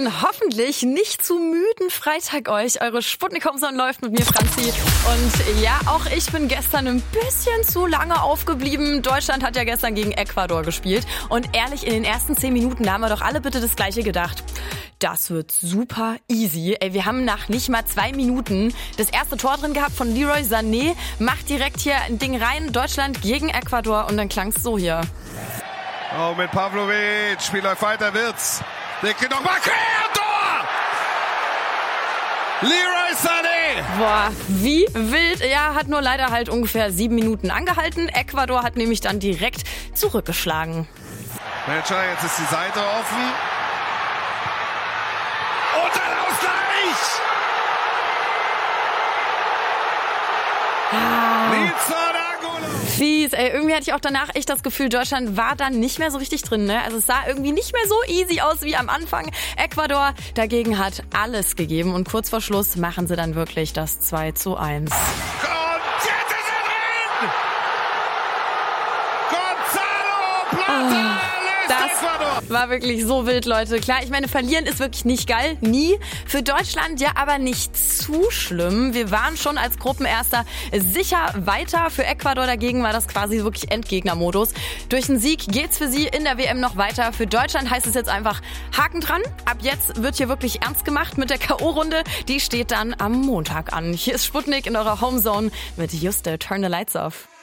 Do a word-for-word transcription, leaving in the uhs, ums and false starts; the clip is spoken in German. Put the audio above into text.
einen hoffentlich nicht zu müden Freitag euch. Eure Sputnik-Homezone läuft mit mir, Franzi. Und ja, auch ich bin gestern ein bisschen zu lange aufgeblieben. Deutschland hat ja gestern gegen Ecuador gespielt. Und ehrlich, in den ersten zehn Minuten, da haben wir doch alle bitte das Gleiche gedacht. Das wird super easy. Ey, wir haben nach nicht mal zwei Minuten das erste Tor drin gehabt von Leroy Sané. Macht direkt hier ein Ding rein. Deutschland gegen Ecuador. Und dann klang's so hier. Oh, mit Pavlovic. Spiel läuft weiter, Wirtz. Denke nochmal quer, Tor! Leroy Sané! Boah, wie wild. Ja, hat nur leider halt ungefähr sieben Minuten angehalten. Ecuador hat nämlich dann direkt zurückgeschlagen. Manager, jetzt ist die Seite offen. Und ein Ausgleich! Ah. Nilsson Angulo! Fies, ey. Irgendwie hatte ich auch danach echt das Gefühl, Deutschland war dann nicht mehr so richtig drin, ne? Also es sah irgendwie nicht mehr so easy aus wie am Anfang. Ecuador dagegen hat alles gegeben und kurz vor Schluss machen sie dann wirklich das zwei zu eins. Und jetzt ist er drin! Gonzalo Plata! Das war wirklich so wild, Leute. Klar, ich meine, verlieren ist wirklich nicht geil. Nie. Für Deutschland ja aber nicht zu schlimm. Wir waren schon als Gruppenerster sicher weiter. Für Ecuador dagegen war das quasi wirklich Endgegnermodus. Durch den Sieg geht's für sie in der W M noch weiter. Für Deutschland heißt es jetzt einfach Haken dran. Ab jetzt wird hier wirklich ernst gemacht mit der K O-Runde. Die steht dann am Montag an. Hier ist Sputnik in eurer Homezone mit Juste Turn the Lights Off.